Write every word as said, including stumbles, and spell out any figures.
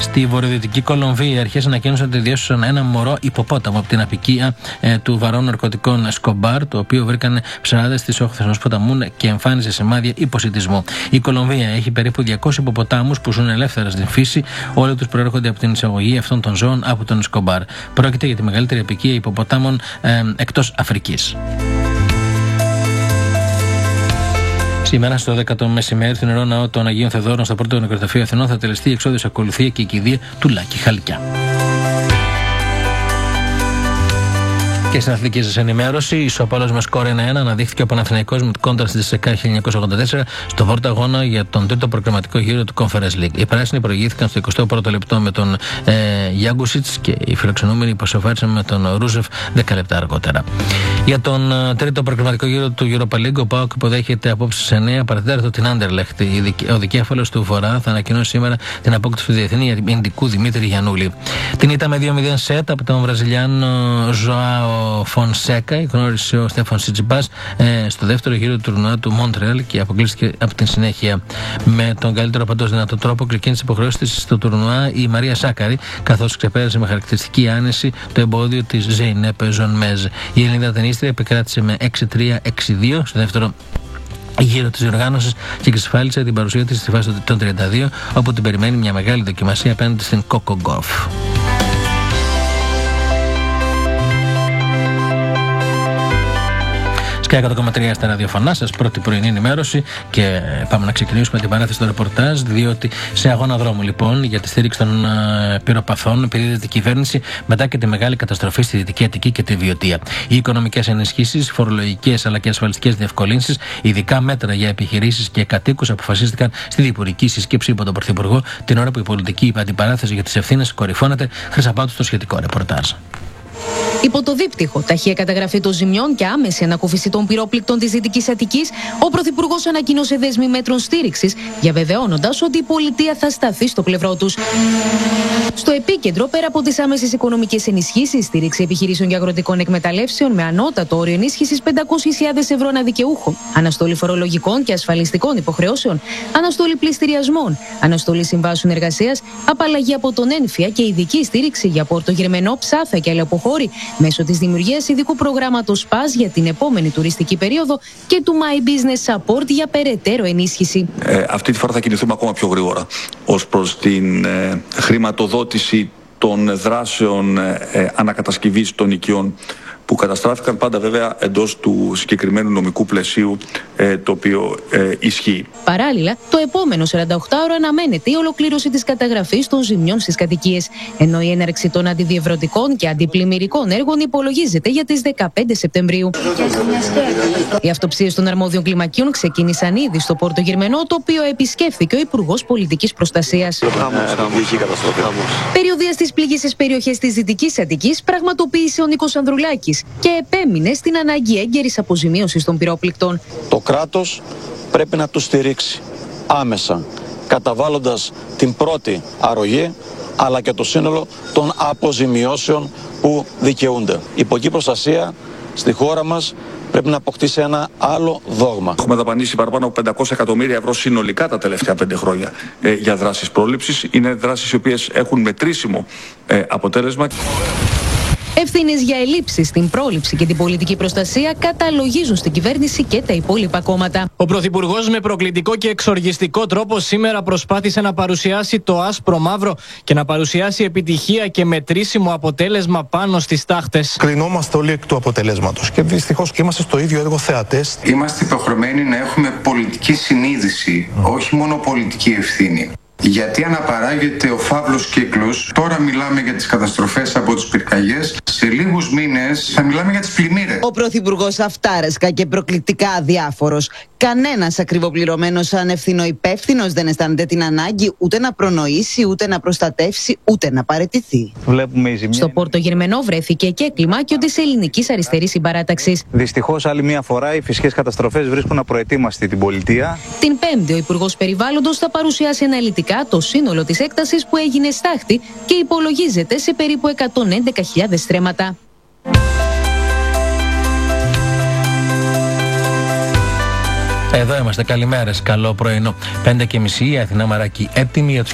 Στη βορειοδυτική Κολομβία, οι αρχές ανακοίνωσαν ότι διέσωσαν ένα μωρό υποπόταμο από την απικία ε, του βαρών ναρκωτικών Σκομπάρ, το οποίο βρήκαν ψαράδες στις όχθες ενός ποταμού και εμφάνιζε σημάδια υποσιτισμού. Η Κολομβία έχει περίπου διακόσιους υποποτάμους που ζουν ελεύθερα στην φύση. Όλοι τους προέρχονται από την εισαγωγή αυτών των ζώων από τον Σκομπάρ. Πρόκειται για τη μεγαλύτερη απικία υποποτάμων ε, εκτός Αφρικής. Σήμερα στο δέκα το μεσημέρι, στον Ιερό Ναό των Αγίων Θεοδόρων, στο πρώτο νεκροταφείο Αθηνών, θα τελεστεί η εξόδιος ακολουθία και η κηδεία του Λάκη Χαλκιά. Και στην αθλητική σας ενημέρωση, ισοπαλός με σκορ ένα ένα αναδείχθηκε ο Παναθηναϊκός με κόντρα στη ΣΕΚΑ χίλια εννιακόσια ογδόντα τέσσερα στο βόρτο αγώνα για τον τρίτο προκριματικό γύρο του Conference League. Οι πράσινοι προηγήθηκαν στο εικοστό πρώτο λεπτό με τον ε, Γιάγκουσιτς και οι φιλοξενούμενοι υποσοφάρισαν με τον Ρούζεφ δέκα λεπτά αργότερα. Για τον ε, τρίτο προκριματικό γύρο του Europa League, ο ΠΑΟΚ υποδέχεται απόψε σε εννέα παρατέταρτο την Άντερλεχτ. Ο δικέφαλος του Βορρά θα ανακοινώσει σήμερα την απόκτηση του διεθνή Ινδικού Δημήτρη Γιαννούλη. Την ήττα με δύο μηδέν σετ από τον Βραζιλιάνο Ζωάο Φονσέκα γνώρισε ο Στέφαν Σιτζιμπάς ε, στο δεύτερο γύρο του τουρνουά του Μόντρεαλ και αποκλείστηκε από την συνέχεια. Με τον καλύτερο παντός δυνατό τρόπο ξεκίνησε υποχρεώσεις της στο τουρνουά η Μαρία Σάκαρη, καθώς ξεπέρασε με χαρακτηριστική άνεση το εμπόδιο της Ζέινεπ Ζονμέζ. Η Ελληνίδα ταινίστρια επικράτησε με έξι τρία έξι δύο στο δεύτερο γύρο της διοργάνωσης και εξασφάλισε την παρουσία της στη φάση των τριάντα δύο, όπου την περιμένει μια μεγάλη δοκιμασία απέναντι στην Coco Gauff. Sky εκατό κόμμα τρία στα ραδιοφωνά σας, πρώτη πρωινή ενημέρωση, και πάμε να ξεκινήσουμε την παράθεση του ρεπορτάζ, διότι σε αγώνα δρόμου λοιπόν για τη στήριξη των uh, πυροπαθών πυρίδεται η κυβέρνηση μετά και τη μεγάλη καταστροφή στη Δυτική Αττική και τη Βιωτία. Οι οικονομικές ενισχύσεις, φορολογικές αλλά και ασφαλιστικές διευκολύνσεις, ειδικά μέτρα για επιχειρήσεις και κατοίκους αποφασίστηκαν στη διπουργική σύσκεψη υπό τον Πρωθυπουργό, την ώρα που η πολιτική αντιπαράθεση για τις ευθύνες κορυφώνεται. Χρυσαπάτου στο σχετικό ρεπορτάζ. Υπό το δίπτυχο ταχεία καταγραφή των ζημιών και άμεση ανακούφιση των πυρόπληκτων της Δυτικής Αττικής, ο Πρωθυπουργός ανακοίνωσε δέσμη μέτρων στήριξης, διαβεβαιώνοντας ότι η πολιτεία θα σταθεί στο πλευρό τους. Στο επίκεντρο, πέρα από τις άμεσες οικονομικές ενισχύσεις, στήριξη επιχειρήσεων και αγροτικών εκμεταλλεύσεων με ανώτατο όριο ενίσχυσης πεντακόσιες χιλιάδες ευρώ ανά δικαιούχο, αναστολή φορολογικών και ασφαλιστικών υποχρεώσεων, αναστολή πληστηριασμών, αναστολή συμβάσεων εργασίας, απαλλαγή από τον ένφια και ειδική στήριξη για Πόρτο Γερμενό, Ψάθα και Αλεποχώρη, μέσω της δημιουργίας ειδικού προγράμματος ΠΑΣ για την επόμενη τουριστική περίοδο και του My Business Support για περαιτέρω ενίσχυση. Ε, αυτή τη φορά θα κινηθούμε ακόμα πιο γρήγορα ως προς την ε, χρηματοδότηση των δράσεων ε, ανακατασκευής των οικειών που καταστράφηκαν, πάντα βέβαια εντός του συγκεκριμένου νομικού πλαισίου ε, το οποίο ε, ισχύει. Παράλληλα, το επόμενο σαρανταοκτάωρο αναμένεται η ολοκλήρωση της καταγραφής των ζημιών στις κατοικίες, ενώ η έναρξη των αντιδιευρωτικών και αντιπλημμυρικών έργων υπολογίζεται για τις δεκαπέντε Σεπτεμβρίου. Οι αυτοψίες των αρμόδιων κλιμακίων ξεκίνησαν ήδη στο Πόρτο Γερμενό, το οποίο επισκέφθηκε ο Υπουργός Πολιτικής Προστασίας. Περιοδεία στις πληγήσεις περιοχές της Δυτικής Αττικής πραγματοποίησε ο Νίκος Ανδρουλάκης και επέμεινε στην ανάγκη έγκαιρης αποζημίωσης των πυρόπληκτων. Το κράτος πρέπει να τους στηρίξει άμεσα, καταβάλλοντας την πρώτη αρρωγή, αλλά και το σύνολο των αποζημιώσεων που δικαιούνται. Η υπουργική προστασία στη χώρα μας πρέπει να αποκτήσει ένα άλλο δόγμα. Έχουμε δαπανίσει παραπάνω από πεντακόσια εκατομμύρια ευρώ συνολικά τα τελευταία πέντε χρόνια ε, για δράσεις πρόληψης. Είναι δράσεις οι οποίες έχουν μετρήσιμο ε, αποτέλεσμα. Ευθύνες για ελλείψεις στην πρόληψη και την πολιτική προστασία καταλογίζουν στην κυβέρνηση και τα υπόλοιπα κόμματα. Ο Πρωθυπουργός με προκλητικό και εξοργιστικό τρόπο σήμερα προσπάθησε να παρουσιάσει το άσπρο μαύρο και να παρουσιάσει επιτυχία και μετρήσιμο αποτέλεσμα πάνω στις τάχτες. Κρινόμαστε όλοι εκ του αποτελέσματος και δυστυχώς είμαστε στο ίδιο έργο θεατές. Είμαστε υποχρεωμένοι να έχουμε πολιτική συνείδηση, mm. όχι μόνο πολιτική ευθύνη. Γιατί αναπαράγεται ο φαύλος κύκλος. Τώρα μιλάμε για τις καταστροφές από τις πυρκαγιές. Σε λίγους μήνες θα μιλάμε για τις πλημμύρες. Ο Πρωθυπουργός αυτάρεσκα και προκλητικά αδιάφορος. Κανένας ακριβοπληρωμένος ανευθυνουπεύθυνος δεν αισθάνεται την ανάγκη ούτε να προνοήσει, ούτε να προστατεύσει, ούτε να παραιτηθεί. Βλέπουμε η ζημιά. Στο Πόρτο Γερμενό βρέθηκε και κλιμάκιο της ελληνικής αριστερής συμπαράταξης. Δυστυχώς, άλλη μια φορά οι φυσικές καταστροφές βρίσκουν απροετοίμαστη την πολιτεία. Την Πέμπτη, ο Υπουργός Περιβάλλοντος θα παρουσιάσει αναλυτικά το σύνολο της έκτασης που έγινε στάχτη και υπολογίζεται σε περίπου εκατόν έντεκα χιλιάδες στρέμματα. Εδώ είμαστε, καλημέρες, καλό πρωινό. Πέντε και μισή, η Αθηνά Μαράκη έτοιμη για τους